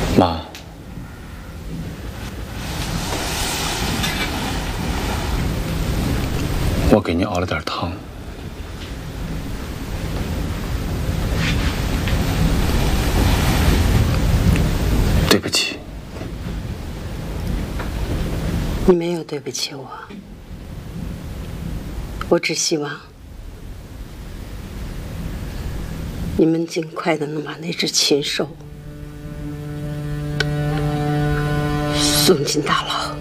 妈，我给你熬了点汤。对不起。 你没有对不起我，我只希望你们尽快的能把那只禽兽送进大牢。